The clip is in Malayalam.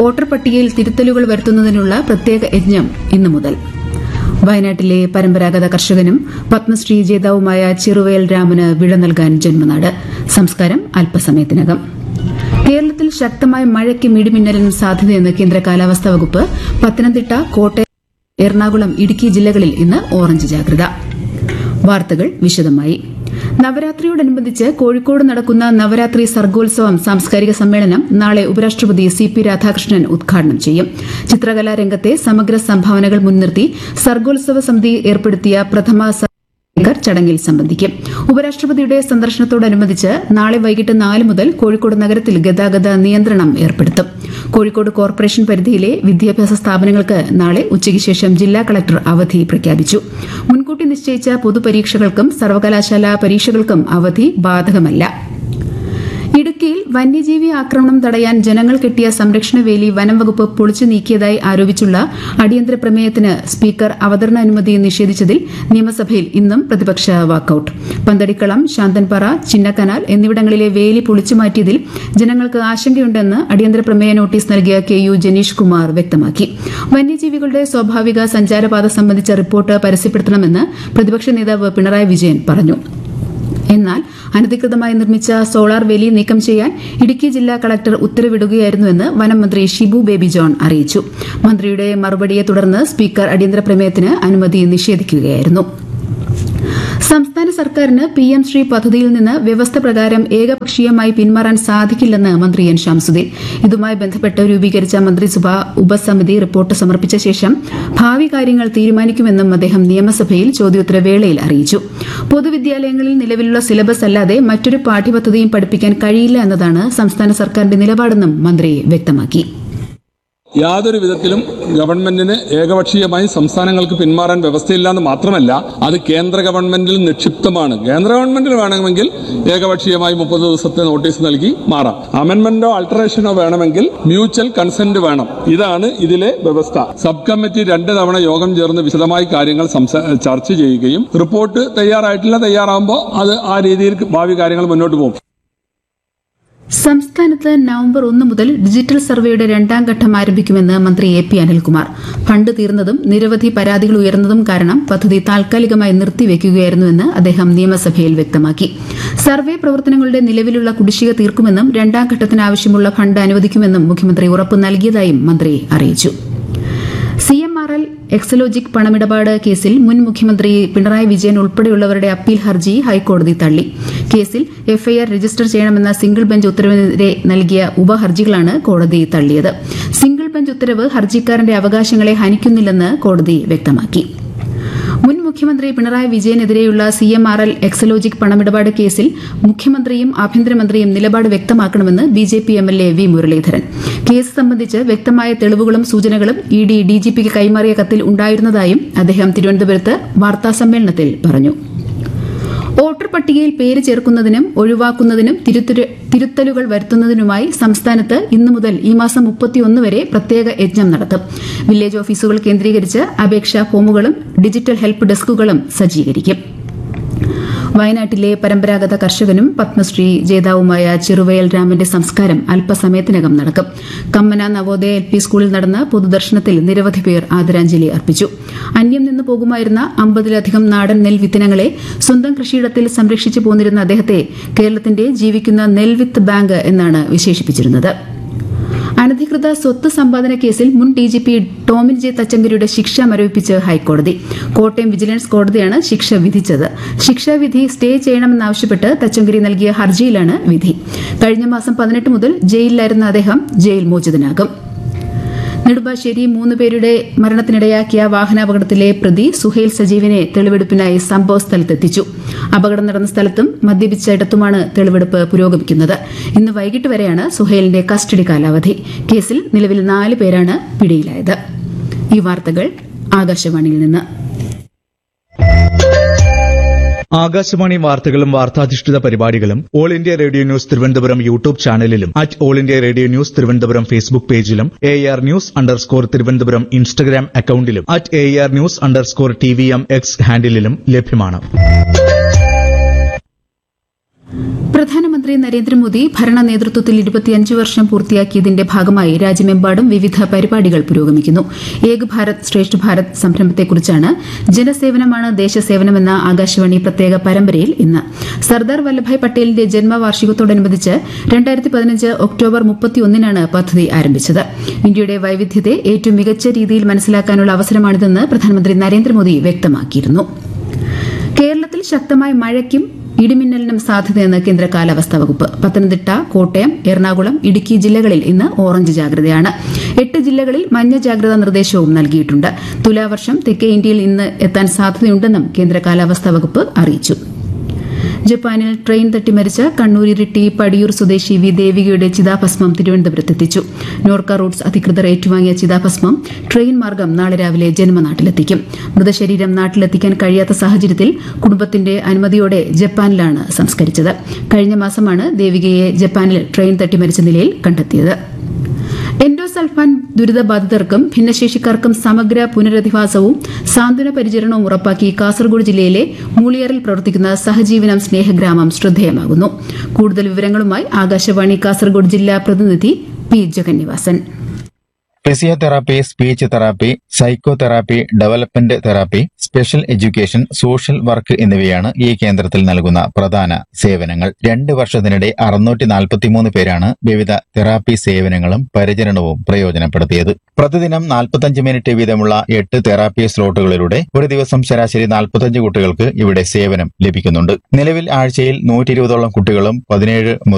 വോട്ടർ പട്ടികയിൽ തിരുത്തലുകൾ വരുത്തുന്നതിനുള്ള പ്രത്യേക യജ്ഞം ഇന്നു മുതൽ. വയനാട്ടിലെ പരമ്പരാഗത കർഷകനും പത്മശ്രീ ജേതാവുമായ ചെറുവയൽ രാമന് വിട നൽകാൻ ജന്മനാട്. സംസ്കാരം അല്പസമയത്തിനകം. കേരളത്തിൽ ശക്തമായ മഴയ്ക്കും ഇടിമിന്നലിനും സാധ്യതയെന്ന് കേന്ദ്ര കാലാവസ്ഥാ വകുപ്പ്. പത്തനംതിട്ട, കോട്ടയം, എറണാകുളം, ഇടുക്കി ജില്ലകളിൽ ഇന്ന് ഓറഞ്ച് ജാഗ്രത. വാർത്തകൾ വിശദമായി. നവരാത്രിയോടനുബന്ധിച്ച് കോഴിക്കോട് നടക്കുന്ന നവരാത്രി സർഗോത്സവം സാംസ്കാരിക സമ്മേളനം നാളെ ഉപരാഷ്ട്രപതി CP രാധാകൃഷ്ണൻ ഉദ്ഘാടനം ചെയ്യും. ചിത്രകലാരംഗത്തെ സമഗ്ര സംഭാവനകൾ മുൻനിർത്തി സർഗോത്സവ സമിതി ഏർപ്പെടുത്തിയ പ്രഥമ ചടങ്ങിൽ സംബന്ധിക്കും. ഉപരാഷ്ട്രപതിയുടെ സന്ദർശനത്തോടനുബന്ധിച്ച് നാളെ വൈകിട്ട് 4 മുതൽ കോഴിക്കോട് നഗരത്തിൽ ഗതാഗത നിയന്ത്രണം ഏർപ്പെടുത്തും. കോഴിക്കോട് കോർപ്പറേഷൻ പരിധിയിലെ വിദ്യാഭ്യാസ സ്ഥാപനങ്ങൾക്ക് നാളെ ഉച്ചയ്ക്ക് ശേഷം ജില്ലാ കളക്ടർ അവധി പ്രഖ്യാപിച്ചു. മുൻകൂട്ടി നിശ്ചയിച്ച പൊതുപരീക്ഷകൾക്കും സർവകലാശാല പരീക്ഷകൾക്കും അവധി ബാധകമല്ല. ഇടുക്കിയിൽ വന്യജീവി ആക്രമണം തടയാൻ ജനങ്ങൾ കെട്ടിയ സംരക്ഷണ വേലി വനം വകുപ്പ് പൊളിച്ചു നീക്കിയതായി ആരോപിച്ചുള്ള അടിയന്തര പ്രമേയത്തിന് സ്പീക്കർ അവതരണാനുമതി നിഷേധിച്ചതിൽ നിയമസഭയിൽ ഇന്നും പ്രതിപക്ഷ വാക്കൌട്ട്. പന്തടിക്കളം, ശാന്തൻപാറ, ചിന്നക്കനാൽ എന്നിവിടങ്ങളിലെ വേലി പൊളിച്ചുമാറ്റിയതിൽ ജനങ്ങൾക്ക് ആശങ്കയുണ്ടെന്ന് അടിയന്തര പ്രമേയ നോട്ടീസ് നൽകിയ KU ജനീഷ് കുമാർ വ്യക്തമാക്കി. വന്യജീവികളുടെ സ്വാഭാവിക സഞ്ചാരപാത സംബന്ധിച്ച റിപ്പോർട്ട് പരസ്യപ്പെടുത്തണമെന്ന് പ്രതിപക്ഷ നേതാവ് പിണറായി വിജയൻ പറഞ്ഞു. എന്നാൽ അനധികൃതമായി നിർമ്മിച്ച സോളാർ വേലി നീക്കം ചെയ്യാൻ ഇടുക്കി ജില്ലാ കളക്ടർ ഉത്തരവിടുകയായിരുന്നുവെന്ന് വനം മന്ത്രി ഷിബു ബേബി ജോൺ അറിയിച്ചു. മന്ത്രിയുടെ മറുപടിയെ തുടർന്ന് സ്പീക്കർ അടിയന്തര പ്രമേയത്തിന് അനുമതി നിഷേധിക്കുകയായിരുന്നു. സംസ്ഥാന സർക്കാരിന് PM ശ്രീ പദ്ധതിയിൽ നിന്ന് വ്യവസ്ഥ പ്രകാരം ഏകപക്ഷീയമായി പിന്മാറാൻ സാധിക്കില്ലെന്ന് മന്ത്രി N ശംസുദ്ദീൻ. ഇതുമായി ബന്ധപ്പെട്ട് രൂപീകരിച്ച മന്ത്രിസഭാ ഉപസമിതി റിപ്പോർട്ട് സമർപ്പിച്ച ശേഷം ഭാവി കാര്യങ്ങൾ തീരുമാനിക്കുമെന്നും അദ്ദേഹം നിയമസഭയിൽ ചോദ്യോത്തരവേളയിൽ അറിയിച്ചു. പൊതുവിദ്യാലയങ്ങളിൽ നിലവിലുള്ള സിലബസ് അല്ലാതെ മറ്റൊരു പാഠ്യപദ്ധതിയും പഠിപ്പിക്കാൻ കഴിയില്ല എന്നതാണ് സംസ്ഥാന സർക്കാരിന്റെ നിലപാടെന്നും മന്ത്രി വ്യക്തമാക്കി. യാതൊരു വിധത്തിലും ഗവൺമെന്റിന് ഏകപക്ഷീയമായി സംസ്ഥാനങ്ങൾക്ക് പിന്മാറാൻ വ്യവസ്ഥയില്ലെന്ന് മാത്രമല്ല, അത് കേന്ദ്ര ഗവൺമെന്റിൽ നിക്ഷിപ്തമാണ്. കേന്ദ്ര ഗവൺമെന്റിന് വേണമെങ്കിൽ ഏകപക്ഷീയമായി 30 ദിവസത്തെ നോട്ടീസ് നൽകി മാറാം. അമെന്റ്മെന്റോ ആൾട്ടറേഷനോ വേണമെങ്കിൽ മ്യൂച്വൽ കൺസെന്റ് വേണം. ഇതാണ് ഇതിലെ വ്യവസ്ഥ. സബ് കമ്മിറ്റി 2 തവണ യോഗം ചേർന്ന് വിശദമായി കാര്യങ്ങൾ ചർച്ച ചെയ്യുകയും റിപ്പോർട്ട് തയ്യാറാകുമ്പോൾ അത് ആ രീതിയിൽ ഭാവി കാര്യങ്ങൾ മുന്നോട്ട് പോകും. സംസ്ഥാനത്ത് നവംബർ 1 മുതൽ ഡിജിറ്റൽ സർവേയുടെ 2ാം ഘട്ടം ആരംഭിക്കുമെന്ന് മന്ത്രി AP അനിൽകുമാർ. ഫണ്ട് തീർന്നതും നിരവധി പരാതികൾ ഉയർന്നതും കാരണം പദ്ധതി താൽക്കാലികമായി നിർത്തിവെക്കുകയായിരുന്നുവെന്ന് അദ്ദേഹം നിയമസഭയിൽ വ്യക്തമാക്കി. സർവേ പ്രവർത്തനങ്ങളുടെ നിലവിലുള്ള കുടിശ്ശിക തീർക്കുമെന്നും 2ാം ഘട്ടത്തിന് ആവശ്യമുള്ള ഫണ്ട് അനുവദിക്കുമെന്നും മുഖ്യമന്ത്രി ഉറപ്പ് നൽകിയതായും മന്ത്രി അറിയിച്ചു. CMRL എക്സലോജിക് പണമിടപാട് കേസിൽ മുൻ മുഖ്യമന്ത്രി പിണറായി വിജയൻ ഉൾപ്പെടെയുള്ളവരുടെ അപ്പീൽ ഹർജി ഹൈക്കോടതി തള്ളി. കേസിൽ FIR രജിസ്റ്റർ ചെയ്യണമെന്ന സിംഗിൾ ബെഞ്ച് ഉത്തരവിനെതിരെ നൽകിയ ഉപഹർജികളാണ് കോടതി തള്ളിയത്. സിംഗിൾ ബെഞ്ച് ഉത്തരവ് ഹർജിക്കാരന്റെ അവകാശങ്ങളെ ഹനിക്കുന്നില്ലെന്ന് കോടതി വ്യക്തമാക്കി. മുൻ മുഖ്യമന്ത്രി പിണറായി വിജയനെതിരെയുള്ള CMRL എക്സലോജിക് പണമിടപാട് കേസിൽ മുഖ്യമന്ത്രിയും ആഭ്യന്തരമന്ത്രിയും നിലപാട് വ്യക്തമാക്കണമെന്ന് BJP MLA V Muraleedharan. Case സംബന്ധിച്ച് വ്യക്തമായ തെളിവുകളും സൂചനകളും ED DGPക്ക് കൈമാറിയ കത്തിൽ ഉണ്ടായിരുന്നതായും അദ്ദേഹം തിരുവനന്തപുരത്ത് വാർത്താസമ്മേളനത്തിൽ പറഞ്ഞു. വോട്ടർ പട്ടികയിൽ പേര് ചേർക്കുന്നതിനും ഒഴിവാക്കുന്നതിനും തിരുത്തലുകൾ വരുത്തുന്നതിനുമായി സംസ്ഥാനത്ത് ഇന്നു മുതൽ ഈ മാസം 31 വരെ പ്രത്യേക യജ്ഞം നടത്തും. വില്ലേജ് ഓഫീസുകൾ കേന്ദ്രീകരിച്ച് അപേക്ഷാ ഫോമുകളും ഡിജിറ്റൽ ഹെൽപ്പ് ഡെസ്കുകളും സജ്ജീകരിക്കും. വയനാട്ടിലെ പരമ്പരാഗത കർഷകനും പത്മശ്രീ ജേതാവുമായ ചെറുവയൽ രാമന്റെ സംസ്കാരം അല്പസമയത്തിനകം നടക്കും. കമ്മന നവോദയ LP സ്കൂളിൽ നടന്ന പൊതുദർശനത്തിൽ നിരവധി പേർ ആദരാഞ്ജലി അർപ്പിച്ചു. അന്യം നിന്ന് പോകുമായിരുന്ന 50-ലധികം നാടൻ നെൽവിത്തിനങ്ങളെ സ്വന്തം കൃഷിയിടത്തിൽ സംരക്ഷിച്ചു പോന്നിരുന്ന അദ്ദേഹത്തെ കേരളത്തിന്റെ ജീവിക്കുന്ന നെൽവിത്ത് ബാങ്ക് എന്നാണ് വിശേഷിപ്പിച്ചിരുന്നത്. അനധികൃത സ്വത്ത് സമ്പാദന കേസിൽ മുൻ DGP ടോമിൻ J തച്ചങ്കരിയുടെ ശിക്ഷ മരവിപ്പിച്ച് ഹൈക്കോടതി. കോട്ടയം വിജിലൻസ് കോടതിയാണ് ശിക്ഷ വിധിച്ചത്. ശിക്ഷാവിധി സ്റ്റേ ചെയ്യണമെന്നാവശ്യപ്പെട്ട് തച്ചങ്കരി നൽകിയ ഹർജിയിലാണ് വിധി. കഴിഞ്ഞ മാസം 18 മുതൽ ജയിലിലായിരുന്ന അദ്ദേഹം ജയിൽ മോചിതനാകും. നെടുമ്പാശ്ശേരി 3 പേരുടെ മരണത്തിനിടയാക്കിയ വാഹനാപകടത്തിലെ പ്രതി സുഹൈൽ സജീവിനെ തെളിവെടുപ്പിനായി സംഭവ സ്ഥലത്തെത്തിച്ചു. അപകടം നടന്ന സ്ഥലത്തും മദ്യപിച്ച ഇടത്തുമാണ് തെളിവെടുപ്പ് പുരോഗമിക്കുന്നത്. ഇന്ന് വൈകിട്ട് വരെയാണ് സുഹൈലിന്റെ കസ്റ്റഡി കാലാവധി. കേസിൽ നിലവിൽ 4 പേരാണ് പിടിയിലായത്. ഈ വാർത്തകൾ ആകാശവാണിയിൽ നിന്ന്. ആകാശവാണി വാർത്തകളും വാർത്താധിഷ്ഠിത പരിപാടികളും all India radio news Thiruvananthapuram YouTube ചാനലിലും all India radio news Thiruvananthapuram Facebook പേജിലും AR News_ തിരുവനന്തപുരം ഇൻസ്റ്റഗ്രാം അക്കൌണ്ടിലും AR News_TVM X ഹാൻഡിലും ലഭ്യമാണ്. പ്രധാനമന്ത്രി നരേന്ദ്രമോദി ഭരണ നേതൃത്വത്തിൽ 25 വർഷം പൂർത്തിയാക്കിയതിന്റെ ഭാഗമായി രാജ്യമെമ്പാടും വിവിധ പരിപാടികൾ പുരോഗമിക്കുന്നു. ഏക് ഭാരത് ശ്രേഷ്ഠ ഭാരത് സംരംഭത്തെക്കുറിച്ചാണ് ജനസേവനമാണ് ദേശസേവനമെന്ന ആകാശവാണി പ്രത്യേക പരമ്പരയിൽ ഇന്ന്. സർദാർ വല്ലഭായ് പട്ടേലിന്റെ ജന്മവാർഷികത്തോടനുബന്ധിച്ച് 2015 ഒക്ടോബർ 31-നാണ് പദ്ധതി ആരംഭിച്ചത്. ഇന്ത്യയുടെ വൈവിധ്യത്തെ ഏറ്റവും മികച്ച രീതിയിൽ മനസ്സിലാക്കാനുള്ള അവസരമാണിതെന്ന് പ്രധാനമന്ത്രി നരേന്ദ്രമോദി വ്യക്തമാക്കിയിരുന്നു. കേരളത്തിൽ ശക്തമായ മഴയ്ക്കും ഇടിമിന്നലിനും സാധ്യതയെന്ന് കേന്ദ്ര കാലാവസ്ഥാ വകുപ്പ്. പത്തനംതിട്ട, കോട്ടയം, എറണാകുളം, ഇടുക്കി ജില്ലകളിൽ ഇന്ന് ഓറഞ്ച് ജാഗ്രതയാണ്. 8 ജില്ലകളിൽ മഞ്ഞ ജാഗ്രതാ നിർദ്ദേശവും നൽകിയിട്ടുണ്ട്. തുലാവർഷം തെക്കേ ഇന്ത്യയിൽ ഇന്ന് എത്താൻ സാധ്യതയുണ്ടെന്നും കേന്ദ്ര കാലാവസ്ഥാ വകുപ്പ് അറിയിച്ചു. ജപ്പാനിൽ ട്രെയിൻ തട്ടി മരിച്ച കണ്ണൂർ ഇരിട്ടി പടിയൂർ സ്വദേശി വി ദേവികയുടെ ചിതാഭസ്മം തിരുവനന്തപുരത്തെത്തിച്ചു. നോർക്ക റൂട്ട്സ് അധികൃതർ ഏറ്റുവാങ്ങിയ ചിതാഭസ്മം ട്രെയിൻ മാർഗം നാളെ രാവിലെ ജന്മനാട്ടിലെത്തിക്കും. മൃതശരീരം നാട്ടിലെത്തിക്കാൻ കഴിയാത്ത സാഹചര്യത്തിൽ കുടുംബത്തിന്റെ അനുമതിയോടെ ജപ്പാനിലാണ് സംസ്കരിച്ചത്. കഴിഞ്ഞ മാസമാണ് ദേവികയെ ജപ്പാനിൽ ട്രെയിൻ തട്ടി മരിച്ച നിലയിൽ കണ്ടെത്തിയത്. എൻഡോസൾഫാൻ ദുരിതബാധിതർക്കും ഭിന്നശേഷിക്കാർക്കും സമഗ്ര പുനരധിവാസവും സാന്ത്വന പരിചരണവും ഉറപ്പാക്കി കാസർഗോഡ് ജില്ലയിലെ മൂളിയാറിൽ പ്രവർത്തിക്കുന്ന സഹജീവനം സ്നേഹഗ്രാമം ശ്രദ്ധേയമാകുന്നു. കൂടുതൽ വിവരങ്ങളുമായി ആകാശവാണി കാസർഗോഡ് ജില്ലാ പ്രതിനിധി P Jagannivasan. Physiotherapy, speech therapy, psychotherapy, development therapy, special education, social work എന്നിവയാണ് ഈ കേന്ദ്രത്തിൽ നൽകുന്ന പ്രധാന സേവനങ്ങൾ. 2 വർഷത്തിനിടെ 643 പേരാണ് വിവിധ തെറാപ്പി സേവനങ്ങളും പരിചരണവും പ്രയോജനപ്പെടുത്തിയത്. പ്രതിദിനം 45 മിനിറ്റ് വീതമുള്ള 8 തെറാപ്പി സ്ലോട്ടുകളിലൂടെ ഒരു ദിവസം ശരാശരി 45 കുട്ടികൾക്ക് ഇവിടെ സേവനം ലഭിക്കുന്നുണ്ട്. നിലവിൽ ആഴ്ചയിൽ 120ഓളം കുട്ടികളും 17